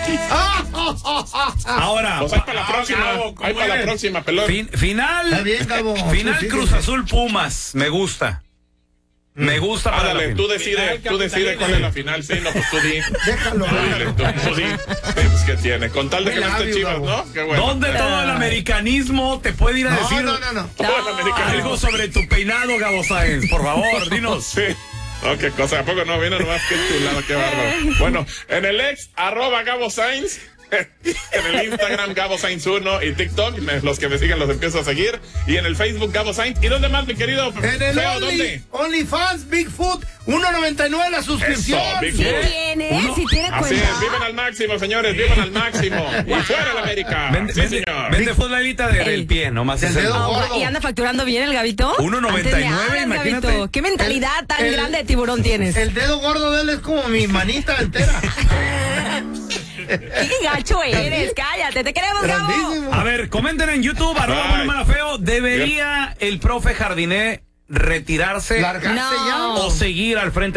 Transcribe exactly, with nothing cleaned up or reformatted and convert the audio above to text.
Ahora, pues hay para la próxima, Gabo, hay para la próxima, pelón. Fin, final, Está bien, Gabo. final Sí, sí, Cruz sí. Azul Pumas, me gusta. Me gusta para la Ándale, final. tú decides, tú decides cuál es la final, sí, no, pues tú di. Déjalo. Dale, tú, tú di. Pues, ¿qué tiene? Con tal de que no esté Labio, Chivas, Gabo. ¿no? Qué bueno. ¿Dónde todo el americanismo te puede ir a No, decir no, no, no. Todo el americanismo. algo sobre tu peinado, Gabo Sáenz? Por favor, dinos. Sí. No, qué cosa, ¿a poco no? Viene nomás, qué chulada, qué bárbaro. Bueno, en el ex, arroba Gabo Sainz, en el Instagram Gabo Sainz uno y TikTok, me- los que me siguen los empiezo a seguir, y en el Facebook Gabo Sainz. ¿Y dónde más, mi querido? En el Feo, Only, ¿dónde? OnlyFans Bigfoot, uno noventa y nueve la suscripción. Eso, Bigfoot. ¿Tiene? Si tiene Así cuenta. es, viven al máximo, señores, viven al máximo. Y fuera la América. Vende, Sí, vende, señor. vende fotlalita de- del Ey. pie, nomás Del es el- dedo. Oh, gordo. ¿y anda facturando bien el Gabito? uno noventa y nueve, Antes le hablas, imagínate. Gabito. ¿Qué mentalidad tan el- grande de tiburón tienes? El dedo gordo de él es como mi manita entera. ¿Qué gacho eres? Cállate, te queremos, Gabo. Grandísimo. A ver, comenten en YouTube, arroba Ay. Bueno Mala Feo. ¿Debería el profe Jardiné retirarse Largarse No. ya. o seguir al frente